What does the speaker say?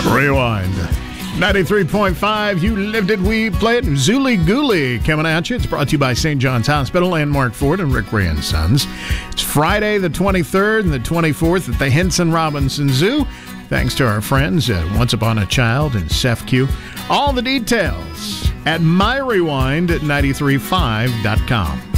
Rewind. 93.5, you lived it, we played. Zooly Gooly coming at you. It's brought to you by St. John's Hospital and Mark Ford and Rick Ray & Sons. It's Friday the 23rd and the 24th at the Henson Robinson Zoo. Thanks to our friends at Once Upon a Child and CEFCU. All the details at myrewind at 935.com.